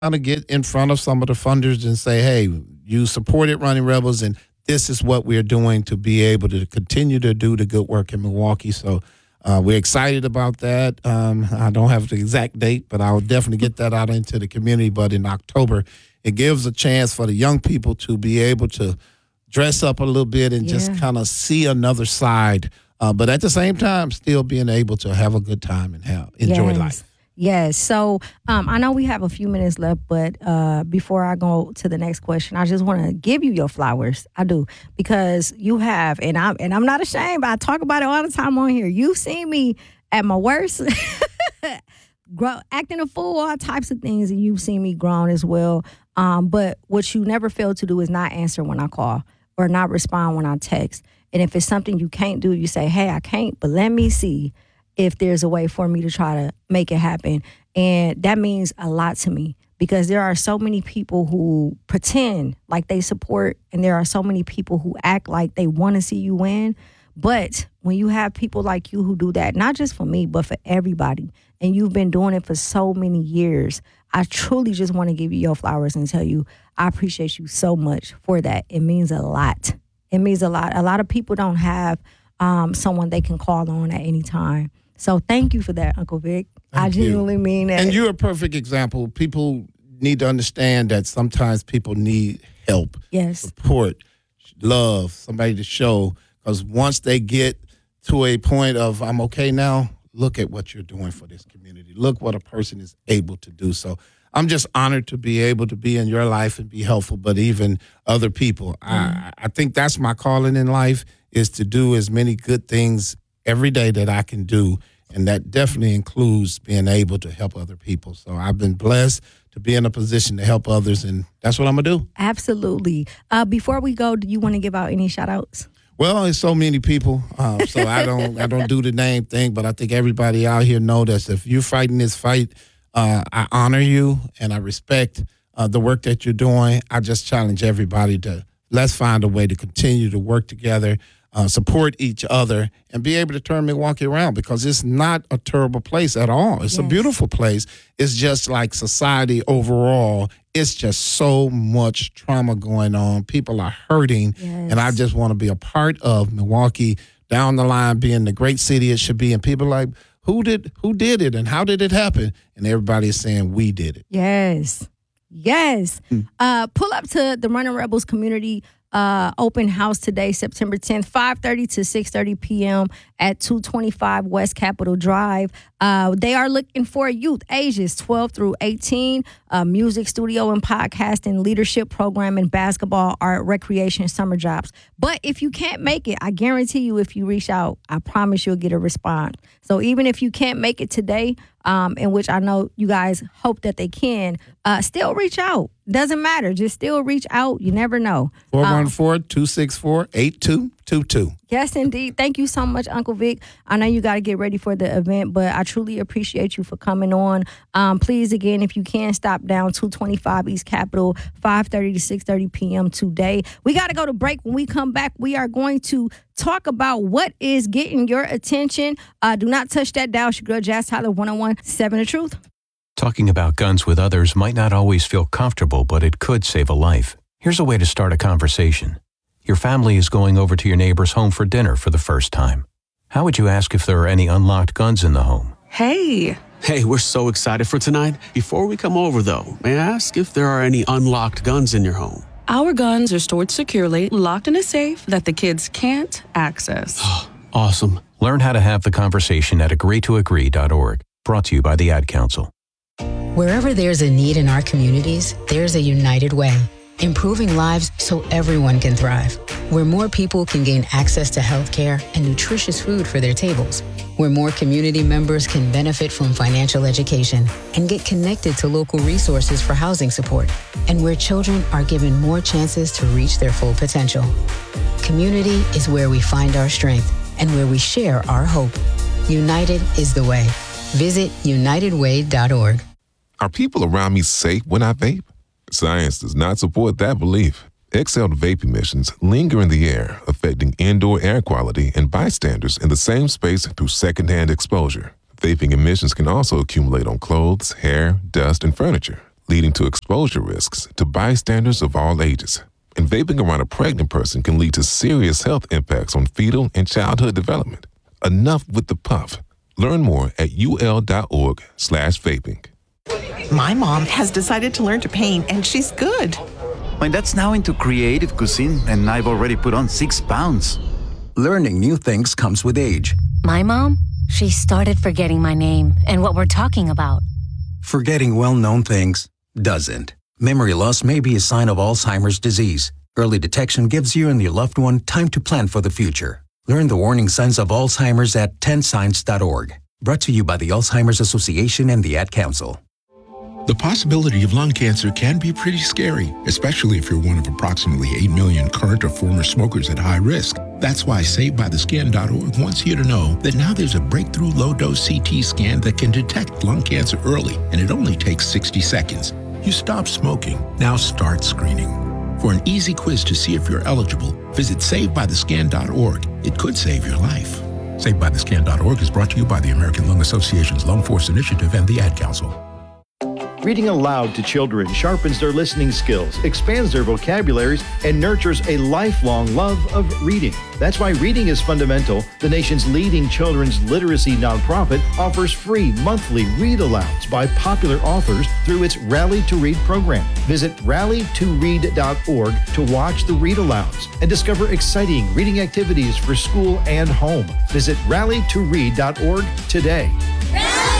kind of get in front of some of the funders and say, hey, you supported Running Rebels, and this is what we're doing to be able to continue to do the good work in Milwaukee. So we're excited about that. I don't have the exact date, but I'll definitely get that out into the community. But in October, it gives a chance for the young people to be able to dress up a little bit and just kind of see another side. But at the same time, still being able to have a good time and enjoy life. Yes. So I know we have a few minutes left, but before I go to the next question, I just want to give you your flowers. I do, because you have, and I'm not ashamed. I talk about it all the time on here. You've seen me at my worst, acting a fool, all types of things, and you've seen me grown as well. But what you never fail to do is not answer when I call or not respond when I text. And if it's something you can't do, you say, hey, I can't, but let me see if there's a way for me to try to make it happen. And that means a lot to me, because there are so many people who pretend like they support, and there are so many people who act like they want to see you win. But when you have people like you who do that, not just for me, but for everybody, and you've been doing it for so many years, I truly just want to give you your flowers and tell you I appreciate you so much for that. It means a lot. It means a lot. A lot of people don't have someone they can call on at any time. So thank you for that, Uncle Vic. I genuinely mean that. And you're a perfect example. People need to understand that sometimes people need help, support, love, somebody to show. Because once they get to a point of, I'm okay now, look at what you're doing for this community. Look what a person is able to do. So I'm just honored to be able to be in your life and be helpful, but even other people. I think that's my calling in life, is to do as many good things every day that I can do. And that definitely includes being able to help other people. So I've been blessed to be in a position to help others, and that's what I'm going to do. Absolutely. Before we go, do you want to give out any shout-outs? Well, it's so many people, so I don't do the name thing, but I think everybody out here know that if you're fighting this fight, I honor you and I respect the work that you're doing. I just challenge everybody to let's find a way to continue to work together, support each other, and be able to turn Milwaukee around, because it's not a terrible place at all. It's a beautiful place. It's just like society overall, it's just so much trauma going on. People are hurting, and I just want to be a part of Milwaukee down the line being the great city it should be. And people are like, who did it and how did it happen? And everybody is saying we did it. Yes. Pull up to the Running Rebels community open house today, September 10th, 5:30 to 6:30 p.m. at 225 West Capitol Drive. They are looking for youth ages 12 through 18, music, studio, and podcasting, leadership programming, basketball, art, recreation, summer jobs. But if you can't make it, I guarantee you, if you reach out, I promise you'll get a response. So even if you can't make it today, in which I know you guys hope that they can, still reach out. Doesn't matter. Just still reach out. You never know. 414-264-8222. Yes, indeed. Thank you so much, Uncle Vic. I know you got to get ready for the event, but I truly appreciate you for coming on. Please, again, if you can, stop down 225 East Capitol, 5:30 to 6:30 p.m. today. We got to go to break. When we come back, we are going to talk about what is getting your attention. Do not touch that dial. It's your girl, Jazz Tyler, 101.7 The Truth. Talking about guns with others might not always feel comfortable, but it could save a life. Here's a way to start a conversation. Your family is going over to your neighbor's home for dinner for the first time. How would you ask if there are any unlocked guns in the home? Hey, we're so excited for tonight. Before we come over, though, may I ask if there are any unlocked guns in your home? Our guns are stored securely, locked in a safe that the kids can't access. Awesome. Learn how to have the conversation at agreetoagree.org. Brought to you by the Ad Council. Wherever there's a need in our communities, there's a United Way. Improving lives so everyone can thrive. Where more people can gain access to health care and nutritious food for their tables. Where more community members can benefit from financial education and get connected to local resources for housing support. And where children are given more chances to reach their full potential. Community is where we find our strength and where we share our hope. United is the way. Visit unitedway.org. Are people around me safe when I vape? Science does not support that belief. Exhaled vape emissions linger in the air, affecting indoor air quality and bystanders in the same space through secondhand exposure. Vaping emissions can also accumulate on clothes, hair, dust, and furniture, leading to exposure risks to bystanders of all ages. And vaping around a pregnant person can lead to serious health impacts on fetal and childhood development. Enough with the puff. Learn more at ul.org/vaping. My mom has decided to learn to paint, and she's good. My dad's now into creative cuisine, and I've already put on 6 pounds. Learning new things comes with age. My mom, she started forgetting my name and what we're talking about. Forgetting well-known things doesn't. Memory loss may be a sign of Alzheimer's disease. Early detection gives you and your loved one time to plan for the future. Learn the warning signs of Alzheimer's at 10signs.org. Brought to you by the Alzheimer's Association and the Ad Council. The possibility of lung cancer can be pretty scary, especially if you're one of approximately 8 million current or former smokers at high risk. That's why SaveByTheScan.org wants you to know that now there's a breakthrough low-dose CT scan that can detect lung cancer early, and it only takes 60 seconds. You stop smoking, now start screening. For an easy quiz to see if you're eligible, visit SaveByTheScan.org. It could save your life. SaveByTheScan.org is brought to you by the American Lung Association's Lung Force Initiative and the Ad Council. Reading aloud to children sharpens their listening skills, expands their vocabularies, and nurtures a lifelong love of reading. That's why Reading is Fundamental, the nation's leading children's literacy nonprofit, offers free monthly read-alouds by popular authors through its Rally to Read program. Visit rallytoread.org to watch the read-alouds and discover exciting reading activities for school and home. Visit rallytoread.org today.